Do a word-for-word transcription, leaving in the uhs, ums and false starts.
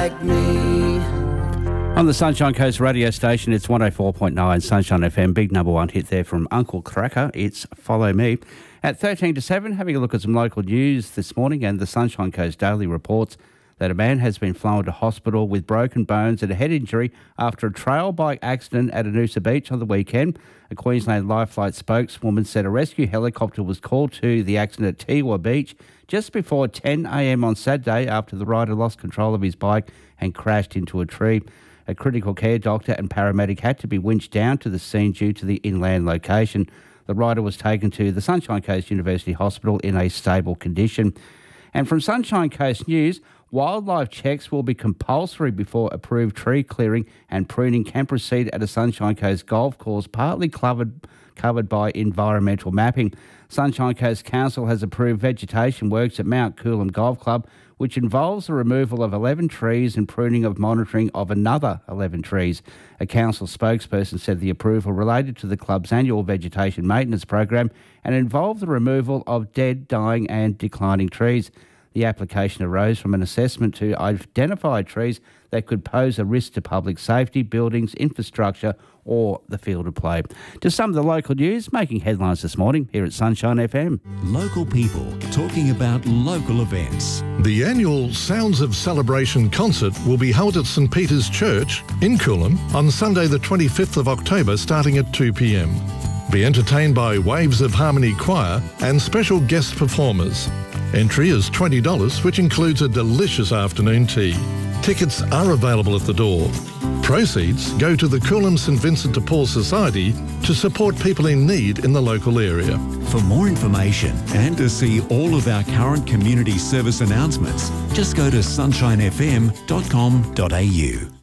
like me. On the Sunshine Coast radio station, it's one oh four point nine Sunshine F M. Big number one hit there from Uncle Cracker. It's Follow Me. At thirteen to seven, having a look at some local news this morning, and the Sunshine Coast Daily reports that a man has been flown to hospital with broken bones and a head injury after a trail bike accident at Noosa Beach on the weekend. A Queensland Life Flight spokeswoman said a rescue helicopter was called to the accident at Tiwa Beach just before ten a.m. on Saturday after the rider lost control of his bike and crashed into a tree. A critical care doctor and paramedic had to be winched down to the scene due to the inland location. The rider was taken to the Sunshine Coast University Hospital in a stable condition. And from Sunshine Coast News, wildlife checks will be compulsory before approved tree clearing and pruning can proceed at a Sunshine Coast golf course, partly covered, covered by environmental mapping. Sunshine Coast Council has approved vegetation works at Mount Coolum Golf Club, which involves the removal of eleven trees and pruning of monitoring of another eleven trees. A council spokesperson said the approval related to the club's annual vegetation maintenance program and involved the removal of dead, dying and declining trees. The application arose from an assessment to identify trees that could pose a risk to public safety, buildings, infrastructure or the field of play. To some of the local news making headlines this morning here at Sunshine F M. Local people talking about local events. The annual Sounds of Celebration concert will be held at St Peter's Church in Coolum on Sunday the twenty-fifth of October starting at two p.m. Be entertained by Waves of Harmony Choir and special guest performers. Entry is twenty dollars, which includes a delicious afternoon tea. Tickets are available at the door. Proceeds go to the Coolum St Vincent de Paul Society to support people in need in the local area. For more information and to see all of our current community service announcements, just go to sunshine f m dot com dot a u.